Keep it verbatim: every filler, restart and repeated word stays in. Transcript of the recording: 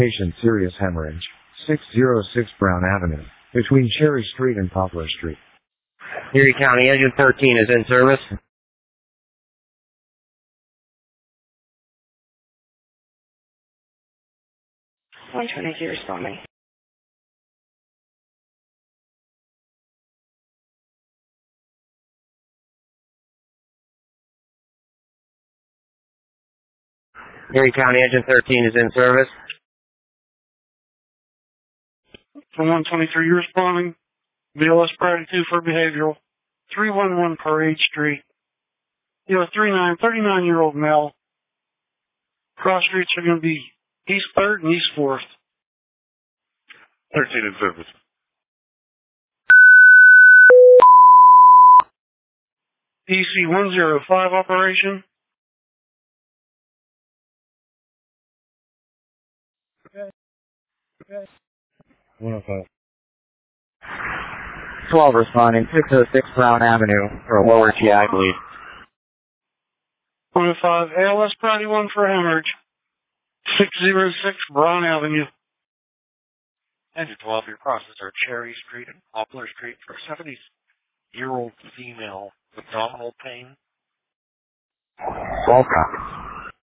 Patient serious hemorrhage. six oh six Brown Avenue, between Cherry Street and Poplar Street. Erie County Engine thirteen is in service. one twenty-two responding. Erie County Engine thirteen is in service. From one twenty-three, you responding. B L S priority two for behavioral. three one one Parade Street. You have a thirty-nine, thirty-nine-year-old male. Cross streets are going to be East third and East fourth. thirteen in service. E C one oh five operation. Okay. Okay. one oh five. twelve responding, six oh six Brown Avenue for a lower G I bleed. one oh five, A L S priority one for hemorrhage. six oh six Brown Avenue. Engine twelve, your process are Cherry Street and Poplar Street for a seventy-year-old female with abdominal pain. twelve copies.